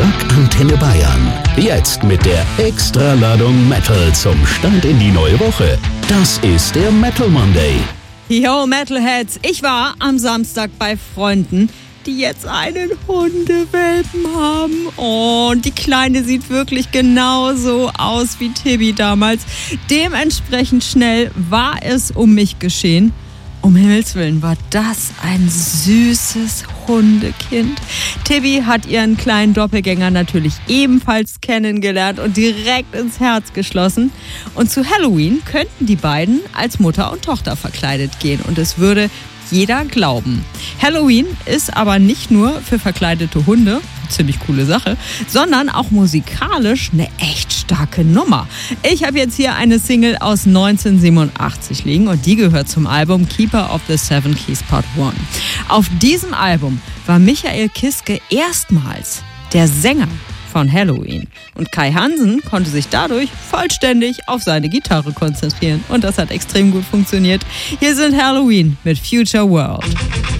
Rock Antenne Bayern. Jetzt mit der Extraladung Metal zum Start in die neue Woche. Das ist der Metal Monday. Yo, Metalheads, ich war am Samstag bei Freunden, die jetzt einen Hundewelpen haben. Und die Kleine sieht wirklich genauso aus wie Tibi damals. Dementsprechend schnell war es um mich geschehen. Um Himmels Willen, war das ein süßes Hundekind. Tibi hat ihren kleinen Doppelgänger natürlich ebenfalls kennengelernt und direkt ins Herz geschlossen. Und zu Halloween könnten die beiden als Mutter und Tochter verkleidet gehen. Und es würde jeder glauben. Halloween ist aber nicht nur für verkleidete Hunde, ziemlich coole Sache, sondern auch musikalisch eine echt starke Nummer. Ich habe jetzt hier eine Single aus 1987 liegen und die gehört zum Album Keeper of the Seven Keys Part 1. Auf diesem Album war Michael Kiske erstmals der Sänger von Halloween. Und Kai Hansen konnte sich dadurch vollständig auf seine Gitarre konzentrieren. Und das hat extrem gut funktioniert. Hier sind Halloween mit Future World.